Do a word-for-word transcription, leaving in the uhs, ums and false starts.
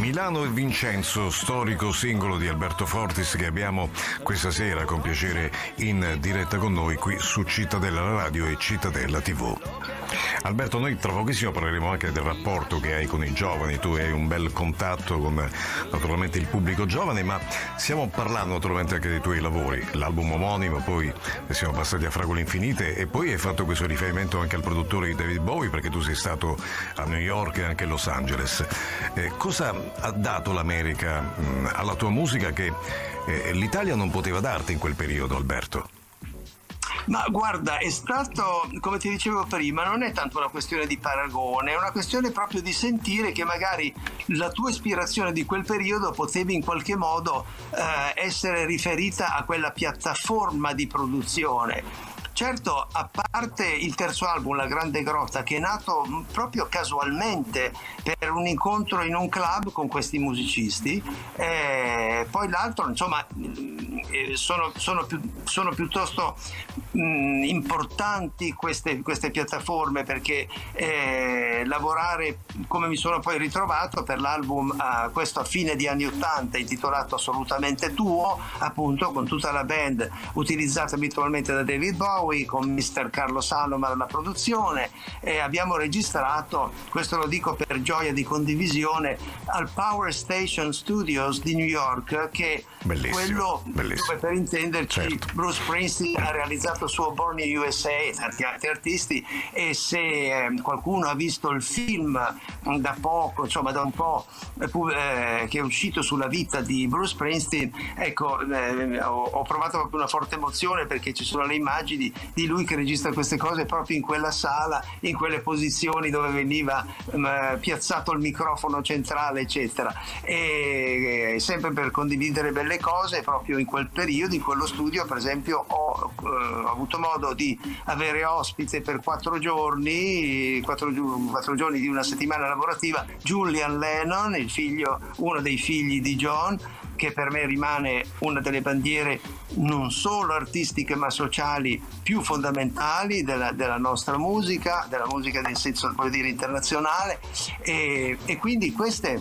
Milano e Vincenzo, storico singolo di Alberto Fortis, che abbiamo questa sera con piacere in diretta con noi qui su Cittadella Radio e Cittadella tivù. Alberto, noi tra pochissimo parleremo anche del rapporto che hai con i giovani. Tu hai un bel contatto con naturalmente il pubblico giovane, ma stiamo parlando naturalmente anche dei tuoi lavori, l'album omonimo, poi siamo passati a Fragole Infinite e poi hai fatto questo riferimento anche al produttore di David Bowie, perché tu sei stato a New York e anche a Los Angeles. Eh, cosa ha dato l'America mh, alla tua musica che eh, l'Italia non poteva darti in quel periodo, Alberto? Ma guarda, è stato, come ti dicevo prima, non è tanto una questione di paragone, è una questione proprio di sentire che magari la tua ispirazione di quel periodo potevi in qualche modo eh, essere riferita a quella piattaforma di produzione. Certo, a parte il terzo album, La Grande Grotta, che è nato proprio casualmente per un incontro in un club con questi musicisti, eh, poi l'altro, insomma, eh, sono, sono, più, sono piuttosto mh, importanti queste, queste piattaforme, perché eh, lavorare come mi sono poi ritrovato per l'album eh, questo a fine di anni ottanta, intitolato Assolutamente Tuo, appunto con tutta la band utilizzata abitualmente da David Bowie, con mister Carlo Saloma alla produzione, e abbiamo registrato, questo lo dico per gioia di condivisione, al Power Station Studios di New York, che è quello bellissimo. dove, per intenderci, certo, Bruce Springsteen ha realizzato il suo Born in U S A e tanti altri artisti. E se eh, qualcuno ha visto il film da poco, insomma da un po', eh, che è uscito sulla vita di Bruce Springsteen, ecco, eh, ho, ho provato proprio una forte emozione, perché ci sono le immagini di lui che registra queste cose proprio in quella sala, in quelle posizioni dove veniva um, piazzato il microfono centrale, eccetera. E, e sempre per condividere belle cose, proprio in quel periodo, in quello studio, per esempio, ho, uh, ho avuto modo di avere ospite per quattro giorni, quattro, quattro giorni di una settimana lavorativa, Julian Lennon, il figlio, uno dei figli di John, che per me rimane una delle bandiere non solo artistiche ma sociali più fondamentali della, della nostra musica, della musica nel senso, voglio dire, internazionale, e, e quindi queste